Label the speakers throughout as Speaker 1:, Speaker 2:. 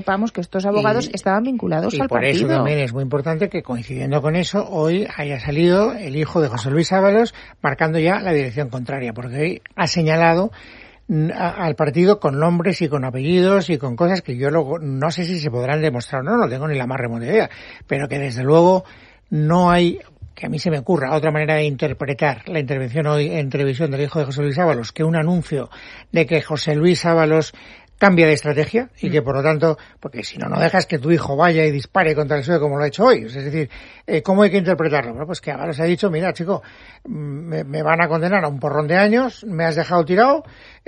Speaker 1: sepamos que estos abogados estaban vinculados al partido.
Speaker 2: Y por eso también es muy importante que, coincidiendo con eso, hoy haya salido el hijo de José Luis Ábalos marcando ya la dirección contraria, porque hoy ha señalado al partido con nombres y con apellidos y con cosas que yo luego no sé si se podrán demostrar o no tengo ni la más remota idea, pero que desde luego no hay, que a mí se me ocurra otra manera de interpretar la intervención hoy en televisión del hijo de José Luis Ábalos que un anuncio de que José Luis Ábalos cambia de estrategia y que por lo tanto, porque si no, no dejas que tu hijo vaya y dispare contra el PSOE como lo ha hecho hoy. Es decir, ¿cómo hay que interpretarlo? Bueno, pues que Ábalos ha dicho, mira chico, me van a condenar a un porrón de años, me has dejado tirado,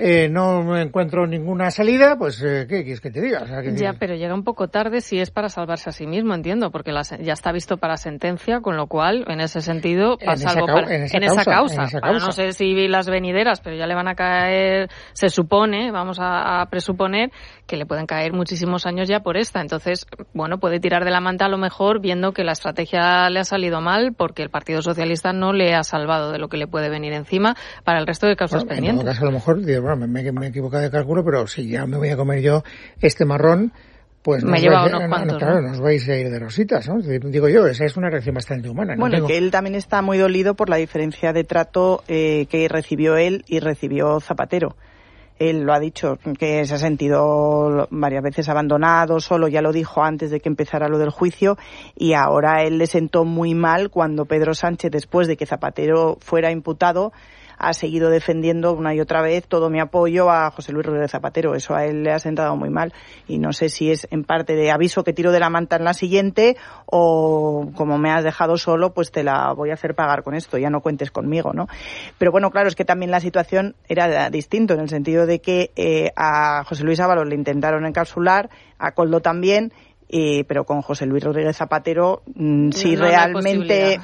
Speaker 2: no encuentro ninguna salida, pues ¿qué quieres que te diga? O sea,
Speaker 3: pero llega un poco tarde si es para salvarse a sí mismo, entiendo, porque ya está visto para sentencia, con lo cual, en ese sentido, pasa algo en esa causa. No sé si vi las venideras, pero ya le van a caer, se supone, vamos a presuponer, que le pueden caer muchísimos años ya por esta. Entonces, bueno, puede tirar de la manta a lo mejor viendo que la estrategia le ha salido mal porque el Partido Socialista no le ha salvado de lo que le puede venir encima para el resto de causas pendientes.
Speaker 2: En todo caso, a lo mejor, me he equivocado de cálculo, pero si ya me voy a comer yo este marrón, pues
Speaker 3: me lleva unos cuantos.
Speaker 2: Claro, nos vais a ir de rositas, ¿no? Digo yo, esa es una reacción bastante humana.
Speaker 4: Bueno, que él también está muy dolido por la diferencia de trato que recibió él y recibió Zapatero. Él lo ha dicho, que se ha sentido varias veces abandonado, solo, ya lo dijo antes de que empezara lo del juicio, y ahora él le sentó muy mal cuando Pedro Sánchez, después de que Zapatero fuera imputado, ha seguido defendiendo una y otra vez todo mi apoyo a José Luis Rodríguez Zapatero. Eso a él le ha sentado muy mal y no sé si es en parte de aviso que tiro de la manta en la siguiente o como me has dejado solo, pues te la voy a hacer pagar con esto, ya no cuentes conmigo, ¿no? Pero bueno, claro, es que también la situación era distinto en el sentido de que a José Luis Ábalos le intentaron encapsular, a Koldo también, pero con José Luis Rodríguez Zapatero, si realmente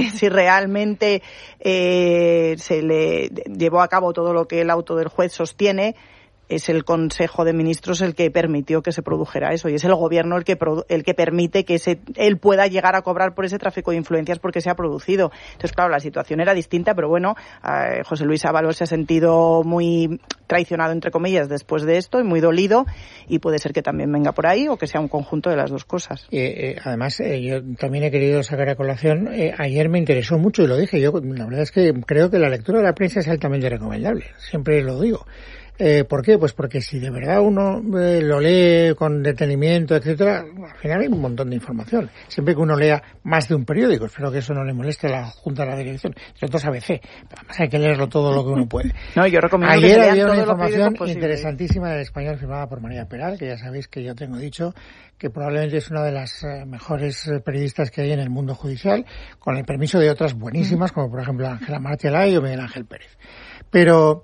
Speaker 4: se le llevó a cabo todo lo que el auto del juez sostiene, es el Consejo de Ministros el que permitió que se produjera eso y es el Gobierno el que permite que él pueda llegar a cobrar por ese tráfico de influencias porque se ha producido. Entonces, claro, la situación era distinta, pero bueno, José Luis Ábalos se ha sentido muy traicionado, entre comillas, después de esto y muy dolido y puede ser que también venga por ahí o que sea un conjunto de las dos cosas.
Speaker 2: Además, yo también he querido sacar a colación, ayer me interesó mucho y lo dije, yo la verdad es que creo que la lectura de la prensa es altamente recomendable, siempre lo digo. ¿Por qué? Pues porque si de verdad uno lo lee con detenimiento, etcétera, al final hay un montón de información. Siempre que uno lea más de un periódico, espero que eso no le moleste a la Junta de la Dirección. Nosotros ABC, pero además hay que leerlo todo lo que uno puede.
Speaker 4: No, yo recomiendo
Speaker 2: ayer
Speaker 4: que se lean
Speaker 2: había
Speaker 4: todo
Speaker 2: una información
Speaker 4: interesantísima
Speaker 2: del Español firmada por María Peral, que ya sabéis que yo tengo dicho que probablemente es una de las mejores periodistas que hay en el mundo judicial, con el permiso de otras buenísimas, como por ejemplo Ángela Martialay o Miguel Ángel Pérez. Pero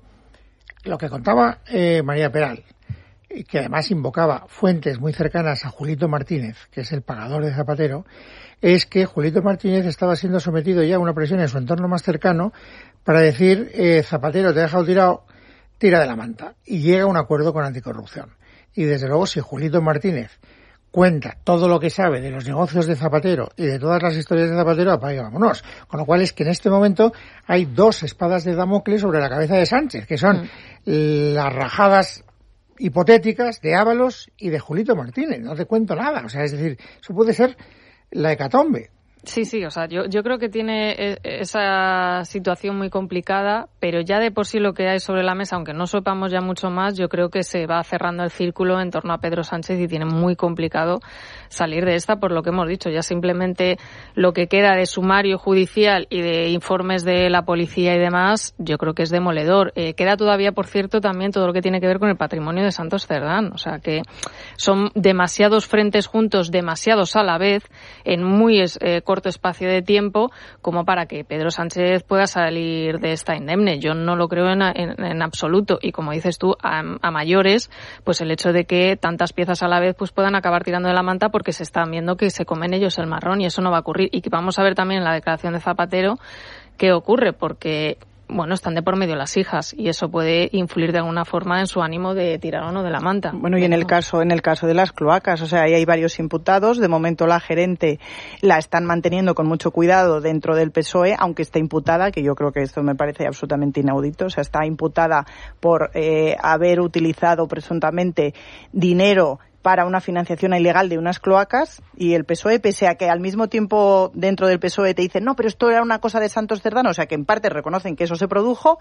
Speaker 2: lo que contaba María Peral, que además invocaba fuentes muy cercanas a Julito Martínez, que es el pagador de Zapatero, es que Julito Martínez estaba siendo sometido ya a una presión en su entorno más cercano para decir, Zapatero te ha dejado tirado, tira de la manta. Y llega a un acuerdo con Anticorrupción. Y desde luego, si Julito Martínez cuenta todo lo que sabe de los negocios de Zapatero y de todas las historias de Zapatero, apague, vámonos. Con lo cual es que en este momento hay dos espadas de Damocles sobre la cabeza de Sánchez, que son las rajadas hipotéticas de Ábalos y de Julito Martínez. No te cuento nada. O sea, es decir, eso puede ser la hecatombe.
Speaker 3: Sí, o sea, yo creo que tiene esa situación muy complicada, pero ya de por sí lo que hay sobre la mesa, aunque no sepamos ya mucho más, yo creo que se va cerrando el círculo en torno a Pedro Sánchez y tiene muy complicado salir de esta por lo que hemos dicho. Ya simplemente lo que queda de sumario judicial y de informes de la policía y demás, yo creo que es demoledor. Queda todavía, por cierto, también todo lo que tiene que ver con el patrimonio de Santos Cerdán. O sea, que son demasiados frentes juntos, demasiados a la vez, en muy corto espacio de tiempo como para que Pedro Sánchez pueda salir de esta indemne. Yo no lo creo en absoluto y como dices tú, a mayores, pues el hecho de que tantas piezas a la vez pues puedan acabar tirando de la manta porque se están viendo que se comen ellos el marrón y eso no va a ocurrir. Y que vamos a ver también en la declaración de Zapatero qué ocurre porque bueno, están de por medio las hijas y eso puede influir de alguna forma en su ánimo de tirar o no de la manta.
Speaker 4: Bueno, y en el caso de las cloacas, o sea, ahí hay varios imputados. De momento la gerente la están manteniendo con mucho cuidado dentro del PSOE, aunque está imputada, que yo creo que esto me parece absolutamente inaudito. O sea, está imputada por haber utilizado presuntamente dinero para una financiación ilegal de unas cloacas, y el PSOE, pese a que al mismo tiempo dentro del PSOE te dicen no, pero esto era una cosa de Santos Cerdán, o sea que en parte reconocen que eso se produjo,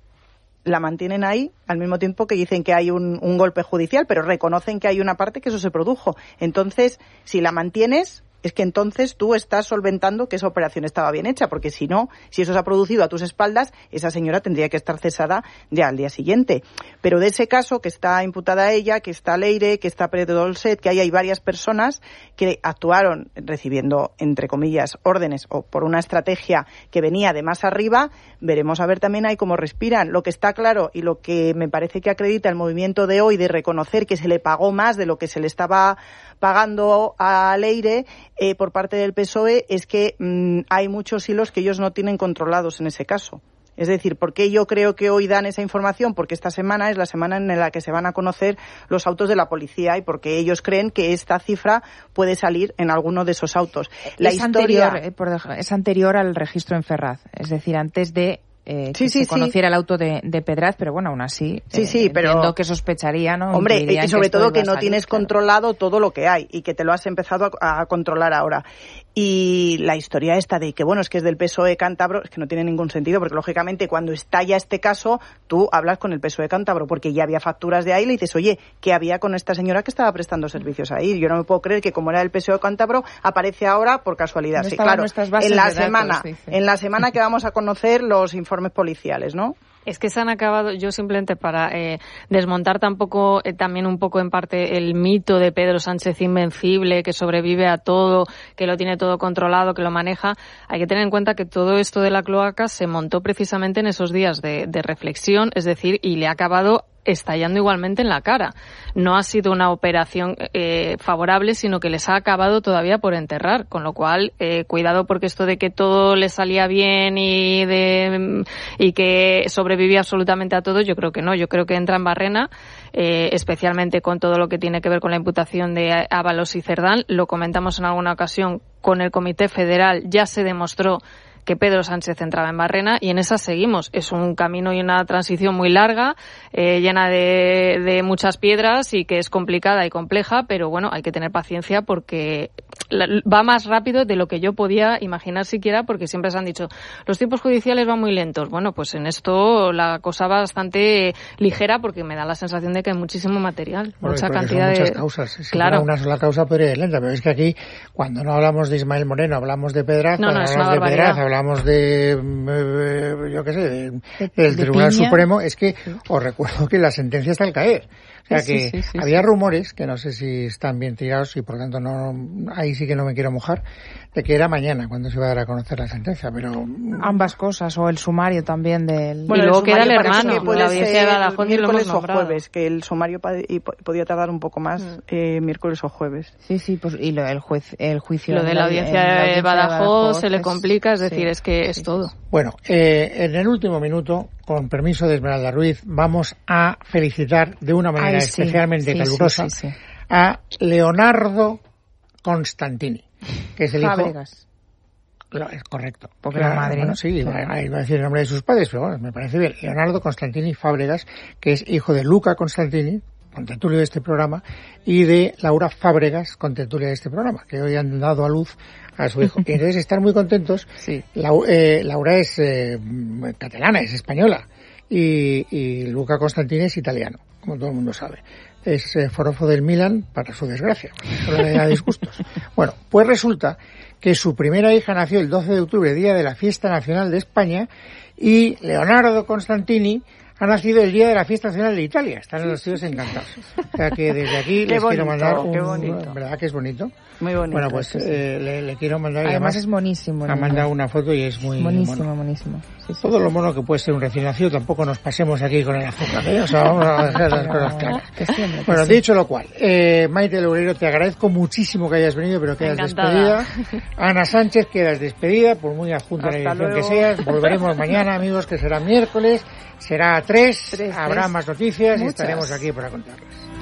Speaker 4: la mantienen ahí al mismo tiempo que dicen que hay un golpe judicial, pero reconocen que hay una parte que eso se produjo. Entonces, si la mantienes, es que entonces tú estás solventando que esa operación estaba bien hecha, porque si no, si eso se ha producido a tus espaldas, esa señora tendría que estar cesada ya al día siguiente. Pero de ese caso, que está imputada ella, que está Leire, que está Pedro Dolcet, que ahí hay varias personas que actuaron recibiendo, entre comillas, órdenes o por una estrategia que venía de más arriba, veremos a ver también ahí cómo respiran. Lo que está claro y lo que me parece que acredita el movimiento de hoy de reconocer que se le pagó más de lo que se le estaba pagando a Leire por parte del PSOE es que hay muchos hilos que ellos no tienen controlados en ese caso. Es decir, ¿por qué yo creo que hoy dan esa información? Porque esta semana es la semana en la que se van a conocer los autos de la policía y porque ellos creen que esta cifra puede salir en alguno de esos autos.
Speaker 1: Es anterior al registro en Ferraz, es decir, antes de se conociera el auto de Pedraz, pero bueno, aún así
Speaker 4: pero
Speaker 1: entiendo que sospecharía, ¿no?
Speaker 4: Hombre, y sobre todo que no tienes controlado todo lo que hay y que te lo has empezado a controlar ahora. Y la historia esta de que, bueno, es que es del PSOE cántabro, es que no tiene ningún sentido, porque lógicamente cuando estalla este caso, tú hablas con el PSOE cántabro, porque ya había facturas de ahí, le dices, oye, ¿qué había con esta señora que estaba prestando servicios ahí? Yo no me puedo creer que como era el PSOE cántabro, aparece ahora por casualidad.
Speaker 1: No
Speaker 4: sí, claro,
Speaker 1: en
Speaker 4: la semana que vamos a conocer los informes policiales, ¿no?
Speaker 3: Es que se han acabado, yo simplemente para desmontar también un poco en parte el mito de Pedro Sánchez invencible, que sobrevive a todo, que lo tiene todo controlado, que lo maneja. Hay que tener en cuenta que todo esto de la cloaca se montó precisamente en esos días de reflexión, es decir, y le ha acabado estallando igualmente en la cara. No ha sido una operación favorable, sino que les ha acabado todavía por enterrar, con lo cual cuidado, porque esto de que todo le salía bien y que sobrevivía absolutamente a todo, yo creo que no. Yo creo que entra en barrena, especialmente con todo lo que tiene que ver con la imputación de Ábalos y Cerdán. Lo comentamos en alguna ocasión con el Comité Federal, ya se demostró que Pedro Sánchez entraba en barrena y en esa seguimos. Es un camino y una transición muy larga, llena de muchas piedras y que es complicada y compleja, pero bueno, hay que tener paciencia porque va más rápido de lo que yo podía imaginar siquiera, porque siempre se han dicho, los tiempos judiciales van muy lentos. Bueno, pues en esto la cosa va bastante ligera porque me da la sensación de que hay muchísimo material, mucha cantidad
Speaker 2: son muchas causas. Si
Speaker 3: claro.
Speaker 2: Una sola causa podría ir lenta, pero es que aquí, cuando no hablamos de Ismael Moreno, hablamos de Pedraz, hablamos de yo qué sé, del Tribunal Supremo, es que os recuerdo que la sentencia está al caer. O sea que había rumores, que no sé si están bien tirados y por tanto ahí sí que no me quiero mojar, de que era mañana cuando se iba a dar a conocer la sentencia, pero...
Speaker 1: Ambas cosas, o el sumario también del...
Speaker 3: Bueno, y luego queda el hermano, la audiencia de Badajoz,
Speaker 4: miércoles o jueves, que el sumario podía tardar un poco más, miércoles o jueves.
Speaker 1: Sí, pues y el juicio...
Speaker 3: Lo de la audiencia de Badajoz se le complica, es decir, es que es todo.
Speaker 2: Bueno, en el último minuto, con permiso de Esmeralda Ruiz, vamos a felicitar de una manera especialmente calurosa a Leonardo Constantini, que es el
Speaker 1: Fábregas.
Speaker 2: Hijo... Es correcto.
Speaker 1: Porque la madre...
Speaker 2: Bueno, sí, iba a decir el nombre de sus padres, pero bueno, me parece bien. Leonardo Constantini Fábregas, que es hijo de Luca Constantini, contertulio de este programa, y de Laura Fábregas, contertulia de este programa, que hoy han dado a luz a su hijo. Y entonces están muy contentos.
Speaker 1: Sí.
Speaker 2: Laura es catalana, es española, y Luca Constantini es italiano, como todo el mundo sabe. Es forofo del Milan, para su desgracia, solo le da disgustos. Bueno, pues resulta que su primera hija nació el 12 de octubre, día de la Fiesta Nacional de España, y Leonardo Constantini ha nacido el día de la Fiesta Nacional de Italia. Están los tíos encantados. O sea que desde aquí les quiero mandar ¿verdad que es bonito?
Speaker 4: Muy bonito.
Speaker 2: Bueno, pues le quiero mandar...
Speaker 1: Además es monísimo.
Speaker 2: Ha mandado una foto y es muy
Speaker 1: monísimo. Sí.
Speaker 2: Todo lo mono que puede ser un recién nacido, tampoco nos pasemos aquí con el azúcar, ¿eh? O sea, vamos a dejar las cosas claras. Bueno, dicho lo cual, Maite Loureiro, te agradezco muchísimo que hayas venido, pero quedas despedida. Ana Sánchez, quedas despedida, por muy adjunta a la edición que seas. Volveremos mañana, amigos, que será miércoles, será a 3, habrá más noticias y estaremos aquí para contarlas.